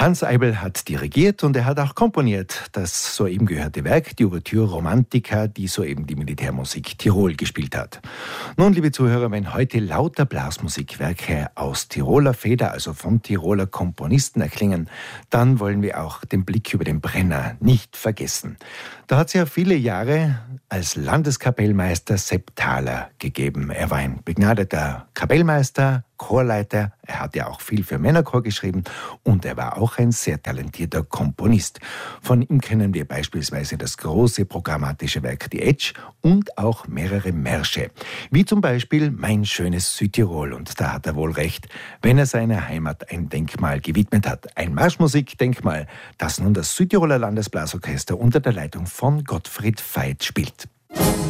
Hans Eibl hat dirigiert und er hat auch komponiert das soeben gehörte Werk, die Ouvertüre Romantica, die soeben die Militärmusik Tirol gespielt hat. Nun, liebe Zuhörer, wenn heute lauter Blasmusikwerke aus Tiroler Feder, also von Tiroler Komponisten erklingen, dann wollen wir auch den Blick über den Brenner nicht vergessen. Da hat es ja viele Jahre als Landeskapellmeister Sepp Thaler gegeben. Er war ein begnadeter Kapellmeister, Chorleiter, er hat ja auch viel für Männerchor geschrieben und er war auch ein sehr talentierter Komponist. Von ihm kennen wir beispielsweise das große programmatische Werk Die Etsch und auch mehrere Märsche, wie zum Beispiel Mein schönes Südtirol. Und da hat er wohl recht, wenn er seiner Heimat ein Denkmal gewidmet hat. Ein Marschmusikdenkmal, das nun das Südtiroler Landesblasorchester unter der Leitung von Gottfried Veit spielt.